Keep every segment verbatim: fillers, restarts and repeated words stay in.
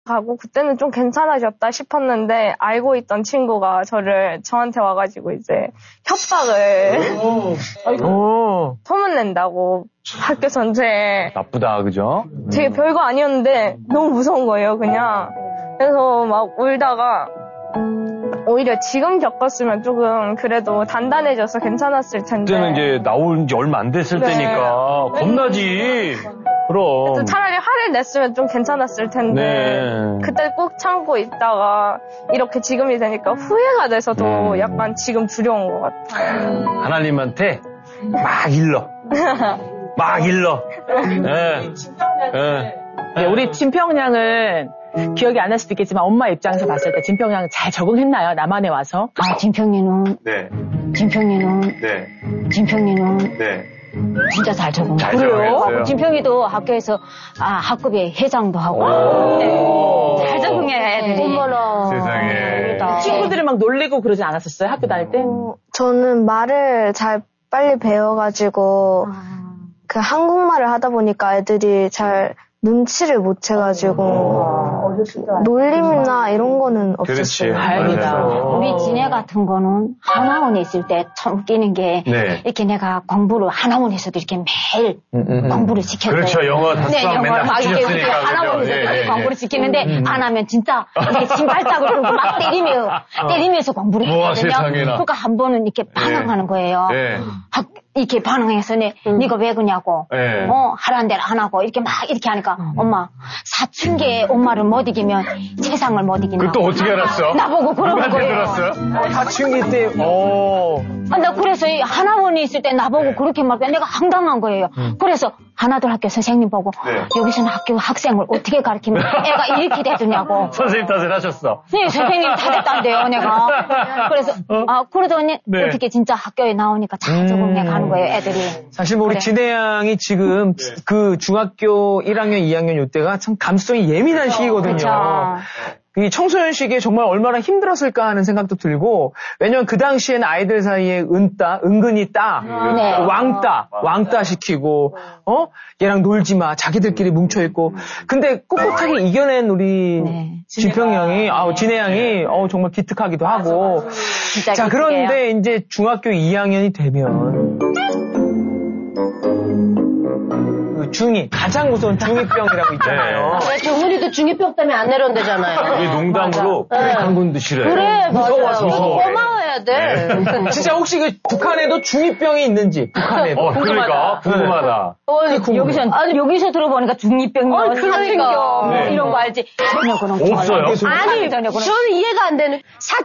가고 그때는 좀 괜찮아졌다 싶었는데 알고 있던 친구가 저를 저한테 와가지고 이제 협박을 오. 소문낸다고 학교 전체에. 나쁘다, 그죠? 되게 별거 아니었는데 너무 무서운 거예요, 그냥. 그래서 막 울다가 오히려 지금 겪었으면 조금 그래도 단단해져서 괜찮았을 텐데. 그때는 이제 나온 지 얼마 안 됐을 네. 때니까 겁나지. 그럼. 차라리 화를 냈으면 좀 괜찮았을 텐데 네. 그때 꾹 참고 있다가 이렇게 지금이 되니까 후회가 돼서 더 음. 약간 지금 두려운 것 같아요. 하나님한테 막 일러. 막 일러. 예. 예. 네, 우리 진평양은 기억이 안 날 수도 있겠지만 엄마 입장에서 봤을 때 진평양 잘 적응했나요? 남한에 와서? 아, 진평이는, 네. 진평이는, 네. 진평이는 네. 진짜 잘 적응. 잘 적응했어요. 진평이도 학교에서, 아, 학급에 회장도 하고. 네. 잘 적응해, 애들이. 어머나. 세상에. 친구들이 막 놀리고 그러진 않았었어요? 학교 다닐 때? 어, 저는 말을 잘 빨리 배워가지고 그 한국말을 하다 보니까 애들이 잘 눈치를 못 채가지고 놀림이나 이런 거는 없었어요. 다행이다. 우리 지네 같은 거는 하나원에 있을 때 참 웃기는 게 네. 이렇게 내가 공부를 하나원에서도 이렇게 매일 음, 음, 음. 공부를 시켰어요. 그렇죠. 영어 다 네, 수학 영어 맨날 막 이렇게 시켰으니까. 하나원에서 그죠? 예, 예, 공부를 예. 시키는데 음, 음. 안 하면 진짜 이렇게 신발짝으로 막 때리며 때리면서 공부를 우와, 했거든요. 세상에나. 그러니까 한 번은 이렇게 반항하는 거예요. 예. 학- 이렇게 반항해서 네, 네가 왜 그냐고, 예. 어 하라는 대로 안 하고 이렇게 막 이렇게 하니까 엄마 사춘기에 엄마를 못 이기면 세상을 못 이긴다. 그걸 또 어떻게 알았어? 나보고 그러는 누구한테 거예요. 들었어요? 사춘기 때, 어. 아, 나 그래서 이 하나원에 있을 때 나보고 그렇게 말해 내가 황당한 거예요. 그래서 하나둘 학교 선생님 보고 네. 여기서는 학교 학생을 어떻게 가르치면 애가 이렇게 되더냐고. 선생님 탓을 하셨어. 네, 선생님 다 됐단데요, 내가. 그래서 아 그러더니 네. 어떻게 진짜 학교에 나오니까 잘 적응해 가는 거예요, 애들이. 사실 뭐 우리 그래. 진혜 양이 지금 그 중학교 일 학년, 이 학년 이때가 참 감수성이 예민한 시기거든요. 그쵸. 이 청소년 시기에 정말 얼마나 힘들었을까 하는 생각도 들고, 왜냐면 그 당시에는 아이들 사이에 은따, 은근히 따, 네. 왕따, 왕따 시키고, 어? 얘랑 놀지 마, 자기들끼리 뭉쳐있고. 근데 꿋꿋하게 이겨낸 우리 네. 진평 양이, 아우, 진혜 양이, 어 정말 기특하기도 하고. 진짜 자, 기특해요. 그런데 이제 중학교 이 학년이 되면, 그 중이, 가장 무서운 중이병이라고 있잖아요. 네, 정훈이도 중이병 때문에 안 내려온대잖아요. 우리 농담으로 뿌리 담근도 싫어요. 그래, 무서워서. 맞아요. 무서워해. 고마워야 돼. 진짜 혹시 그 북한에도 중이병이 있는지, 북한에도. 어, 그러니까 궁금하다. 어, 여기서 아니 여기서 들어보니까 중이병, 어, 그러니까. 사춘경 네. 이런 거 알지? 전혀 그런 거 없어요. 알지? 아니, 전혀 그런 저는 이해가 안 되는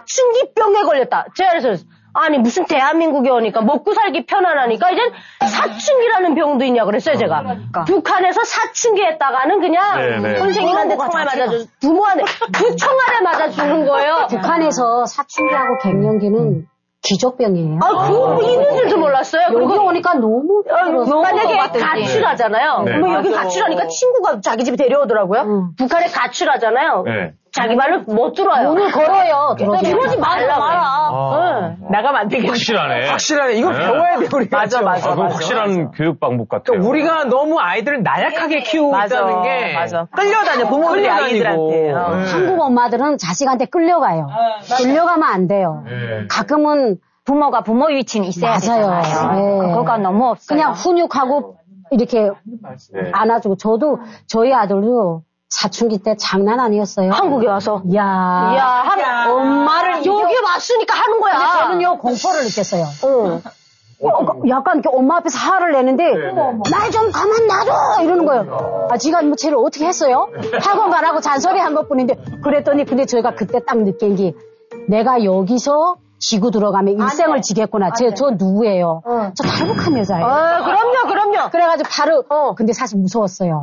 사춘기병에 걸렸다. 제가 그래서 아니 무슨 대한민국에 오니까 먹고 살기 편안하니까 이젠 사춘기라는 병도 있냐 그랬어요 제가. 북한에서 사춘기 했다가는 그냥 네, 네. 선생님한테 총알 맞아줘, 부모한테 그 총알에 맞아 죽는 거예요. 북한에서 사춘기하고 갱년기는 기적병이에요. 아, 그거 뭐 있는 줄도 몰랐어요. 여기 그리고 오니까 너무 어, 만약에 같은데. 가출하잖아요. 네. 그러면 여기 맞아. 가출하니까 친구가 자기 집에 데려오더라고요. 응. 북한에 가출하잖아요. 네. 자기 말을 못 들어요. 문을 걸어요. 들어오지 들어오지 말라 마라. 아. 응. 나가면 안 되겠네. 확실하네. 확실하네. 이걸 네. 배워야 돼, 우리가. 아, 맞아, 맞아. 그건 맞아. 확실한 교육 방법 같아요. 그러니까 우리가 너무 아이들을 나약하게 키우고 맞아, 있다는 게. 맞아. 끌려다녀, 부모들이 끌려다니고. 아이들한테. 어. 네. 한국 엄마들은 자식한테 끌려가요. 끌려가면 안 돼요. 네. 가끔은 부모가 부모 위치는 있어야 맞아요. 되잖아요. 네. 그거가 너무 없어요. 그냥 훈육하고 이렇게 네. 안아주고. 저도 저희 아들도 사춘기 때 장난 아니었어요. 한국에 와서. 야, 야, 한, 엄마를 여기 왔으니까 하는 거야. 근데 저는요 공포를 느꼈어요. 응. 어, 약간 이렇게 엄마 앞에서 화를 내는데 날 좀 가만 놔둬 이러는 거예요. 아, 지가 뭐 쟤를 어떻게 했어요? 학원 가라고 잔소리 한 것뿐인데 그랬더니 근데 저희가 그때 딱 느낀 게 내가 여기서 지고 들어가면 일생을 지겠구나. 제, 저 누구예요? 어. 저 탈북한 여자예요. 아, 그럼요, 그럼요. 그래가지고 바로 어 근데 사실 무서웠어요.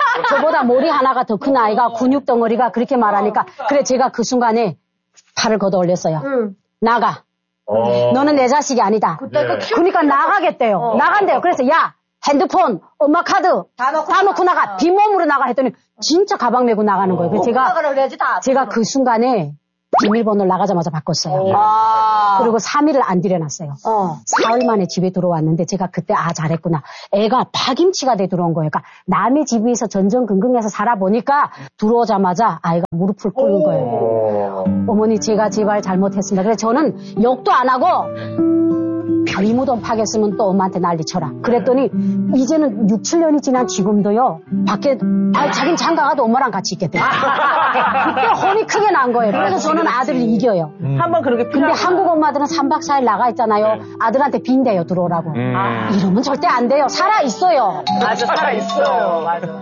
저보다 머리 하나가 더 큰 아이가 근육 덩어리가 그렇게 말하니까 그래 제가 그 순간에 팔을 걷어 올렸어요. 응. 나가. 어. 너는 내 자식이 아니다. 네. 그러니까 나가겠대요. 어. 나간대요. 그래서 야 핸드폰, 엄마 카드 다 놓고, 다 놓고 나가. 빈몸으로 나가 했더니 진짜 가방 메고 나가는 거예요. 그래서 제가 나가라 그래야지 다. 제가 그 순간에 비밀번호를 나가자마자 바꿨어요. 아. 그리고 삼 일을 안 들여놨어요. 어. 사흘 만에 집에 들어왔는데 제가 그때 아 잘했구나. 애가 파김치가 돼 들어온 거예요. 그러니까 남의 집에서 전전긍긍해서 살아보니까 들어오자마자 아이가 무릎을 꿇는 거예요. 어머니 제가 제발 잘못했습니다. 그래서 저는 욕도 안 하고 비무덤 파겠으면 또 엄마한테 난리 쳐라. 그랬더니 이제는 육, 칠 년이 지난 지금도요. 밖에 아 자긴 장가가도 엄마랑 같이 있겠대. 그때 혼이 크게 난 거예요. 그래서 저는 아들을 이겨요. 음. 한번 그렇게 근데 필요하구나. 한국 엄마들은 삼 박 사 일 나가 있잖아요. 네. 아들한테 빈대요 들어오라고. 음. 아, 이러면 절대 안 돼요. 살아 있어요. 맞아, 살아있어요. 맞아.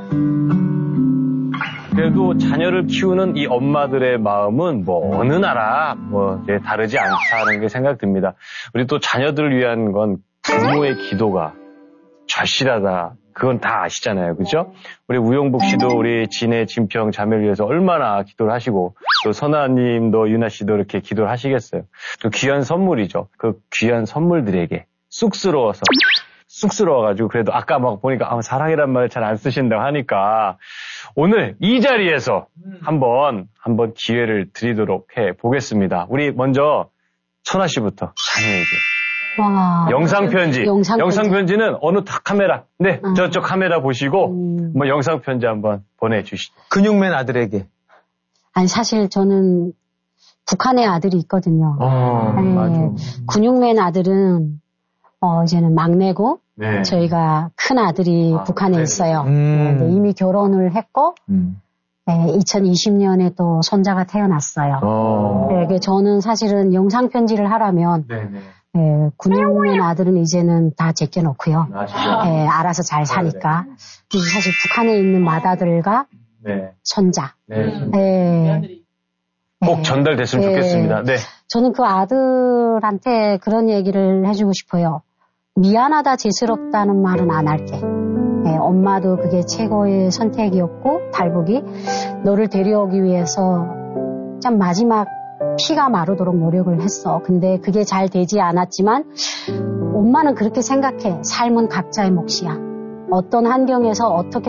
그래도 자녀를 키우는 이 엄마들의 마음은 뭐 어느 나라 뭐 예, 다르지 않다는 게 생각됩니다. 우리 또 자녀들을 위한 건 부모의 기도가 절실하다. 그건 다 아시잖아요. 그죠? 우리 우용복 씨도 우리 진해, 진평 자매를 위해서 얼마나 기도를 하시고 또 선아님도 유나 씨도 이렇게 기도를 하시겠어요. 또 귀한 선물이죠. 그 귀한 선물들에게 쑥스러워서 쑥스러워가지고 그래도 아까 막 보니까 아, 사랑이란 말을 잘 안 쓰신다고 하니까 오늘 이 자리에서 한번 한번 기회를 드리도록 해 보겠습니다. 우리 먼저 선아 씨부터 자녀에게 와. 영상 편지. 영상 영상 편지는 어느 탁 카메라. 네, 아. 저쪽 카메라 보시고 음. 뭐 영상 편지 한번 보내주시죠. 근육맨 아들에게. 아니 사실 저는 북한에 아들이 있거든요. 어, 네, 맞아. 근육맨 아들은 어, 이제는 막내고 네. 저희가 큰 아들이 아, 북한에 네. 있어요. 음. 네, 이미 결혼을 했고 음. 네, 이천이십 년에 또 손자가 태어났어요. 어. 네, 그 저는 사실은 영상 편지를 하라면 네네. 네, 근육맨 아들은 이제는 다 제껴놓고요. 아, 진짜? 네, 알아서 잘 사니까. 그래서 사실 북한에 있는 맏아들과 네. 손자. 네. 네. 꼭 전달됐으면 네. 좋겠습니다. 네. 저는 그 아들한테 그런 얘기를 해주고 싶어요. 미안하다, 죄스럽다는 말은 안 할게. 네, 엄마도 그게 최고의 선택이었고, 달북이 너를 데려오기 위해서 참 마지막 피가 마르도록 노력을 했어. 근데 그게 잘 되지 않았지만 엄마는 그렇게 생각해. 삶은 각자의 몫이야. 어떤 환경에서 어떻게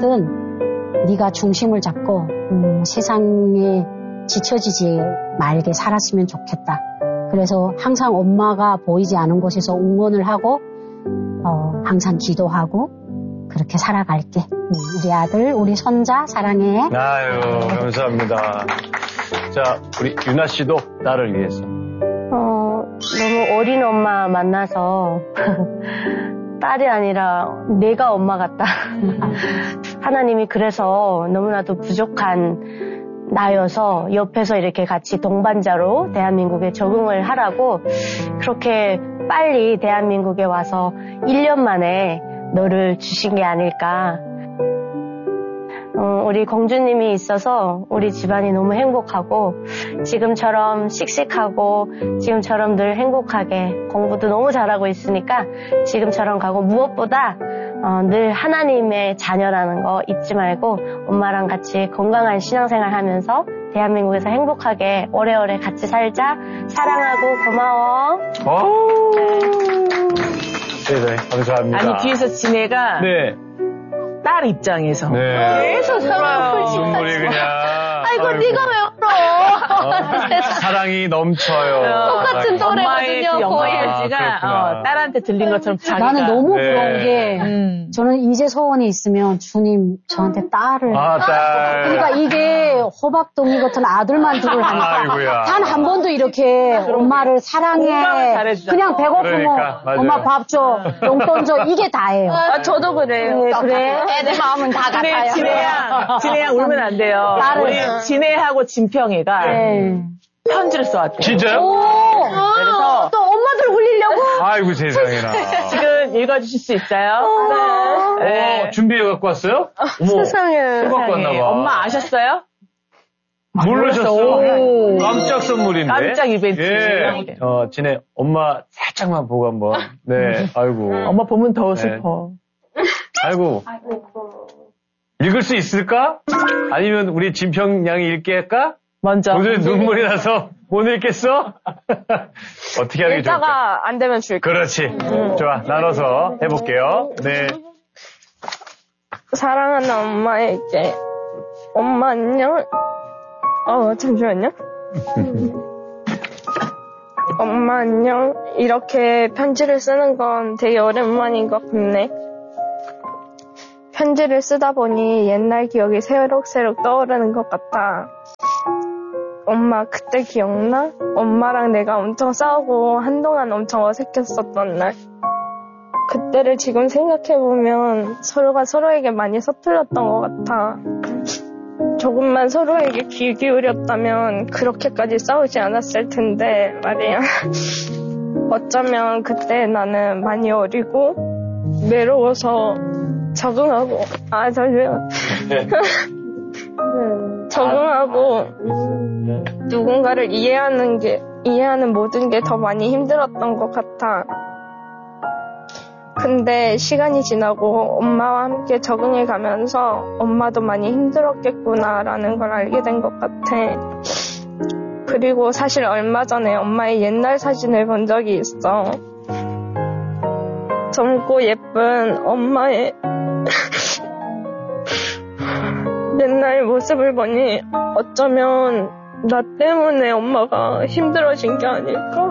살든 네가 중심을 잡고 음, 세상에 지쳐지지 말게 살았으면 좋겠다. 그래서 항상 엄마가 보이지 않은 곳에서 응원을 하고 어, 항상 기도하고 그렇게 살아갈게. 음, 우리 아들, 우리 손자 사랑해. 아유, 감사합니다. 자, 우리 유나 씨도 딸을 위해서. 어, 너무 어린 엄마 만나서 딸이 아니라 내가 엄마 같다. 하나님이 그래서 너무나도 부족한 나여서 옆에서 이렇게 같이 동반자로 대한민국에 적응을 하라고 그렇게 빨리 대한민국에 와서 일 년 만에 너를 주신 게 아닐까. 어, 우리 공주님이 있어서 우리 집안이 너무 행복하고 지금처럼 씩씩하고 지금처럼 늘 행복하게 공부도 너무 잘하고 있으니까 지금처럼 가고 무엇보다 어, 늘 하나님의 자녀라는 거 잊지 말고 엄마랑 같이 건강한 신앙생활 하면서 대한민국에서 행복하게 오래오래 같이 살자. 사랑하고 고마워. 네, 감사합니다. 아니, 뒤에서 진해가 네. 딸 입장에서 네. 계속 울어요. 눈물이 그냥. 아이고, 아이고. 네가 왜 울어? 어, 사랑이 넘쳐요. 똑같은 사랑이. 엄마의 그 또래거든요, 거의. 영상지가 아, 어, 딸한테 들린 것처럼 자기가 나는 너무 네. 부러운 게 음. 저는 이제 소원이 있으면 주님 저한테 딸을 아, 딸. 그러니까 이게 호박동이 같은 아들만 둘을 하니까 아이고야. 단 한 번도 이렇게 엄마를 공감을 사랑해 잘해주잖아. 그냥 배고프면 그러니까, 맞아요. 엄마 밥 줘 용돈 줘 이게 다예요. 아, 저도 그래요. 네, 그래? 애들 마음은 다 근데 같아요. 진해양, 진해양 울면 안 돼요. 딸을. 우리 진해하고 진평이가 네. 편지를 써왔대요. 진짜요? 그래서 또 엄마들 울리려고? 아이고, 세상에나. 지금 읽어주실 수 있어요? 네. 어, 준비해 갖고 왔어요? 어머. 세상에. 술 갖고 왔나 봐. 엄마 아셨어요? 모르셨어. 오. 깜짝 선물인데. 깜짝 이벤트. 예. 어, 진해 엄마 살짝만 보고 한번. 네. 아이고. 엄마 보면 더 네. 슬퍼. 아이고. 읽을 수 있을까? 아니면 우리 진평 양이 읽게 할까? 먼저. 오늘 눈물이 나서 못 읽겠어? 어떻게 하는 게 좋을까? 이따가 안 되면 줄게. 그렇지. 좋아. 나눠서 해볼게요. 네. 사랑하는 엄마에게. 엄마 안녕. 어, 잠시만요. 엄마 안녕. 이렇게 편지를 쓰는 건 되게 오랜만인 것 같네. 편지를 쓰다 보니 옛날 기억이 새록새록 떠오르는 것 같아. 엄마 그때 기억나? 엄마랑 내가 엄청 싸우고 한동안 엄청 어색했었던 날. 그때를 지금 생각해보면 서로가 서로에게 많이 서툴렀던 것 같아. 조금만 서로에게 귀 기울였다면 그렇게까지 싸우지 않았을 텐데 말이야. 어쩌면 그때 나는 많이 어리고 외로워서 적응하고 아 잠시만 적응하고 누군가를 이해하는 게 이해하는 모든 게 더 많이 힘들었던 것 같아. 근데 시간이 지나고 엄마와 함께 적응해 가면서 엄마도 많이 힘들었겠구나라는 걸 알게 된 것 같아. 그리고 사실 얼마 전에 엄마의 옛날 사진을 본 적이 있어. 젊고 예쁜 엄마의 옛날 모습을 보니 어쩌면 나 때문에 엄마가 힘들어진 게 아닐까?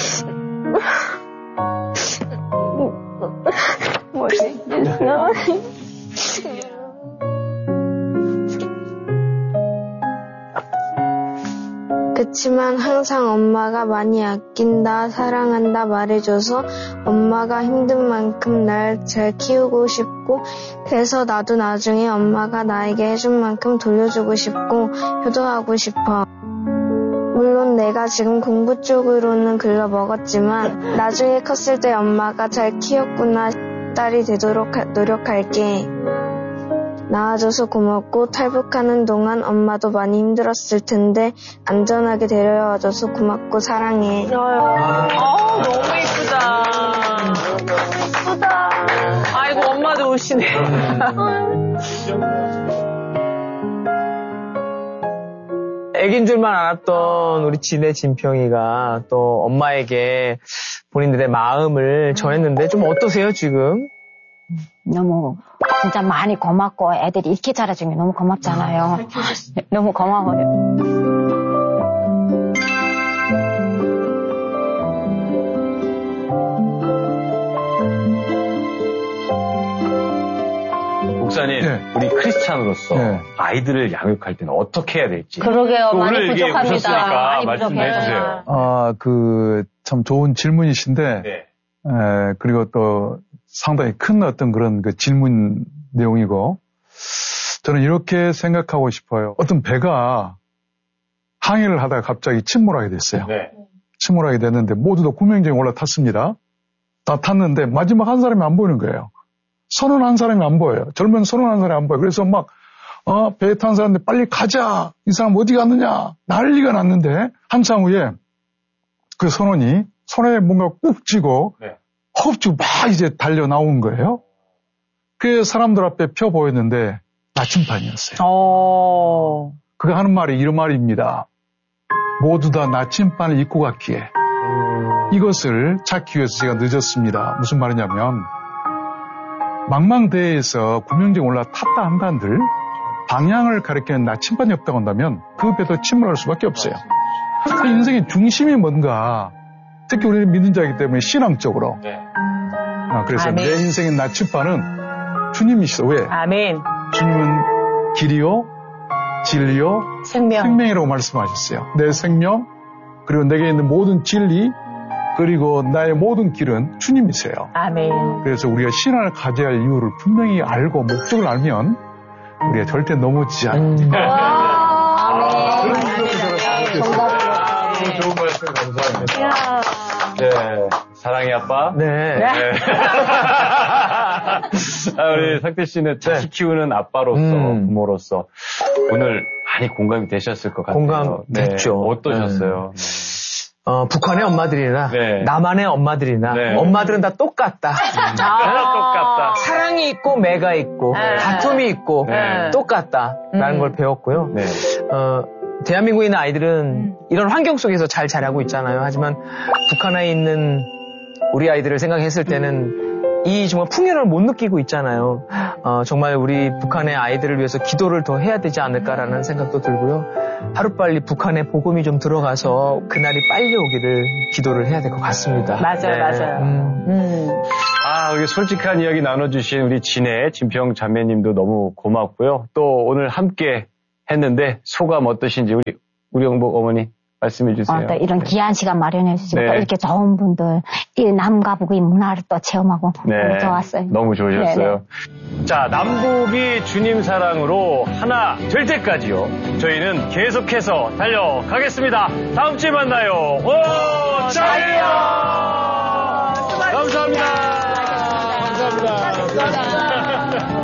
모르겠나? 그치만 항상 엄마가 많이 아낀다, 사랑한다 말해줘서 엄마가 힘든 만큼 날 잘 키우고 싶고, 그래서 나도 나중에 엄마가 나에게 해준 만큼 돌려주고 싶고 효도하고 싶어. 물론 내가 지금 공부 쪽으로는 글러먹었지만 나중에 컸을 때 엄마가 잘 키웠구나 딸이 되도록 하, 노력할게. 낳아줘서 고맙고 탈북하는 동안 엄마도 많이 힘들었을 텐데 안전하게 데려와줘서 고맙고 사랑해. 아, 너무 예쁘다. 예쁘다. 아이고 엄마도 우시네. 애긴 줄만 알았던 우리 진의 진평이가 또 엄마에게 본인들의 마음을 전했는데 좀 어떠세요 지금? 너무 진짜 많이 고맙고 애들이 이렇게 자라준 게 너무 고맙잖아요. 너무 고마워요. 목사님, 네. 우리 크리스찬으로서 네. 아이들을 양육할 때는 어떻게 해야 될지. 그러게요. 많이 오늘 부족합니다. 많이 말씀해 주세요. 아, 그 참 좋은 질문이신데, 네. 에, 그리고 또 상당히 큰 어떤 그런 그 질문 내용이고, 저는 이렇게 생각하고 싶어요. 어떤 배가 항해를 하다가 갑자기 침몰하게 됐어요. 네. 침몰하게 됐는데 모두 다 구명정에 올라탔습니다. 다 탔는데 마지막 한 사람이 안 보이는 거예요. 선언한 사람이 안 보여요. 젊은 선언한 사람이 안 보여요. 그래서 막, 어, 배에 탄 사람인데 빨리 가자. 이 사람 어디 갔느냐. 난리가 났는데 한참 후에 그 선원이 손에 뭔가 꾹 쥐고 네. 허겁지겁 막 이제 달려 나온 거예요. 그 사람들 앞에 펴 보였는데 나침반이었어요. 오. 그가 하는 말이 이런 말입니다. 모두 다 나침반을 입고 갔기에 음. 이것을 찾기 위해서 제가 늦었습니다. 무슨 말이냐면 망망대해에서 구명정에 올라탔다 한간들 방향을 가리키는 나침반이 없다고 한다면 그 배도 침몰할 수밖에 없어요. 그 인생의 중심이 뭔가 특히 우리는 믿는 자이기 때문에 신앙적으로 네. 아, 그래서 아멘. 내 인생의 나침반은 주님이시죠. 왜? 아멘. 주님은 길이요 진리요 생명. 생명이라고 말씀하셨어요. 내 생명 그리고 내게 있는 모든 진리 그리고 나의 모든 길은 주님이세요. 아멘. 그래서 우리가 신앙을 가져야 할 이유를 분명히 알고 목적을 알면 우리가 절대 넘어지지 않습니다. 음. 아멘. 정답. 좋은 말씀 감사합니다. 네, 사랑의 아빠. 네. 네. 아, 우리 상태 씨는 자식 키우는 아빠로서, 음. 부모로서 오늘 많이 공감이 되셨을 것 같아요. 공감 됐죠. 네. 어떠셨어요? 네. 어, 북한의 엄마들이나 네. 남한의 엄마들이나 네. 엄마들은 다 똑같다. 아, 똑같다. 사랑이 있고 매가 있고 네. 다툼이 있고 네. 똑같다라는 음. 걸 배웠고요. 네. 어, 대한민국에 있는 아이들은 음. 이런 환경 속에서 잘 자라고 있잖아요. 하지만 북한에 있는 우리 아이들을 생각했을 때는 이 정말 풍요를 못 느끼고 있잖아요. 어, 정말 우리 북한의 아이들을 위해서 기도를 더 해야 되지 않을까라는 생각도 들고요. 하루빨리 북한에 복음이 좀 들어가서 그날이 빨리 오기를 기도를 해야 될 것 같습니다. 맞아요, 네. 맞아요. 음. 음. 아, 여기 솔직한 이야기 나눠주신 우리 진해, 진평 자매님도 너무 고맙고요. 또 오늘 함께 했는데 소감 어떠신지 우리, 우리 영복 어머니 말씀해 주세요. 어, 또 이런 네. 귀한 시간 마련해 주시고 네. 또 이렇게 좋은 분들, 이 남과 북의 문화를 또 체험하고 네. 너무 좋았어요. 너무 좋으셨어요. 네네. 자, 남북이 주님 사랑으로 하나 될 때까지요. 저희는 계속해서 달려가겠습니다. 다음 주에 만나요. 오!